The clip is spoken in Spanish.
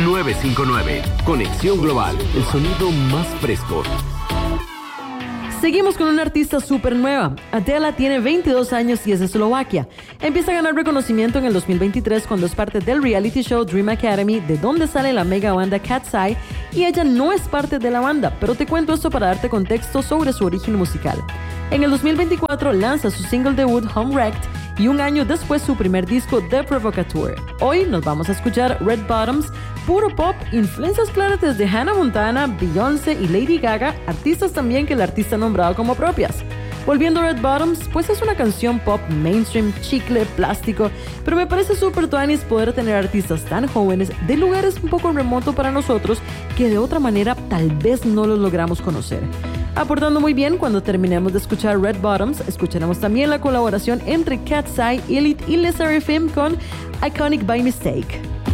959. Conexión Global, el sonido más fresco. Seguimos con una artista súper nueva. Adela tiene 22 años y es de Eslovaquia. Empieza a ganar reconocimiento en el 2023 cuando es parte del reality show Dream Academy, de donde sale la mega banda Cat's Eye, y ella no es parte de la banda, pero te cuento esto para darte contexto sobre su origen musical. En el 2024 lanza su single debut Home Wrecked y un año después su primer disco The Provocateur. Hoy nos vamos a escuchar Red Bottoms, puro pop, influencias claras desde Hannah Montana, Beyoncé y Lady Gaga, artistas también que el artista ha nombrado como propias. Volviendo a Red Bottoms, pues es una canción pop mainstream, chicle, plástico, pero me parece súper tuanis poder tener artistas tan jóvenes de lugares un poco remotos para nosotros que de otra manera tal vez no los logramos conocer. Aportando muy bien, cuando terminemos de escuchar Red Bottoms, escucharemos también la colaboración entre Cat's Eye, Elite y Les Seraphim con Iconic by Mistake.